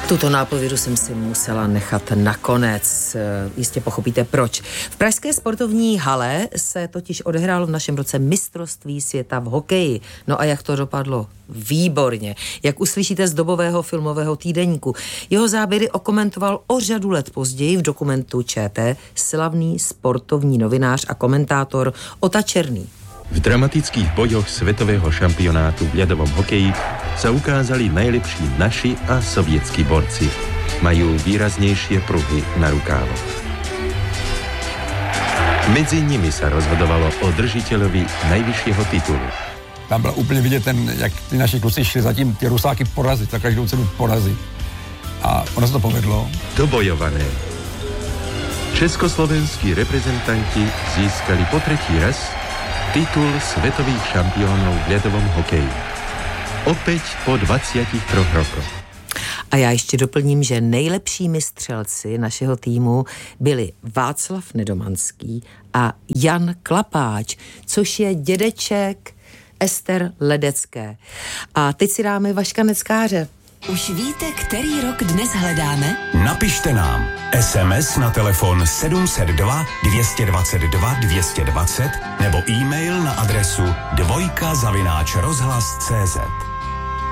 Tuto nápovědu jsem si musela nechat nakonec. Jistě pochopíte proč. V pražské sportovní hale se totiž odehrálo v našem roce mistrovství světa v hokeji. No a jak to dopadlo? Výborně. Jak uslyšíte z dobového filmového týdeníku. Jeho záběry okomentoval o řadu let později v dokumentu ČT slavný sportovní novinář a komentátor Ota Černý. V dramatických bojoch svetového šampionátu v ľadovom hokeji sa ukázali najlepší naši a sovietskí borci. Majú výraznejšie pruhy na rukávoch. Medzi nimi sa rozhodovalo o držiteľovi najvyššieho titulu. Tam bylo úplně vidět jak ty naši kluci šli zatím ty Rusáky porazit, za každou cenu porazit. A ono se to povedlo. Dobojované. Československí reprezentanti získali po tretí raz titul svetových šampiónov v ľadovom hokeji. Opäť po 23 rokoch. A já ještě doplním, že nejlepšími střelci našeho týmu byli Václav Nedomanský a Jan Klapáč, což je dědeček Ester Ledecké. A teď si dáme Vaška Neckáře. Už víte, který rok dnes hledáme? Napište nám SMS na telefon 702 222 220 nebo e-mail na adresu dvojka@rozhlas.cz.